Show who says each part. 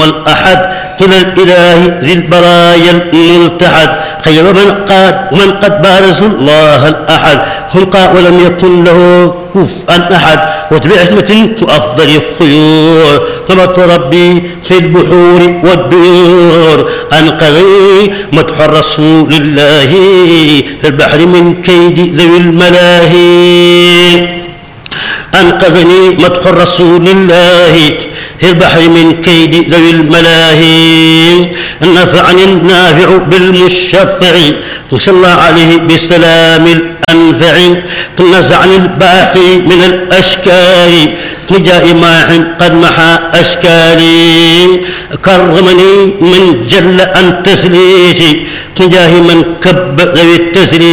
Speaker 1: الأحد إلى الإله ذي البرايا الملتحد خير من قد بارزوا الله الأحد خلقا ولم يكن له كفءا أحد وبعصمة وأفضل الخيور طلبت ربي في البحور والديور أنقذني مدح رسول الله في البحر من كيد ذوي الملاهي أنقذني مدح رسول الله في البحر من كيد ذوي الملاهي نفعني النافع بالمشفع صلى عليه بالسلام الأنفع نزعني الباقي من الأشكال نجاء ماح قد محى أشكالي كرمني من جل عن تسليتي نجاه من كب ذوي التسليم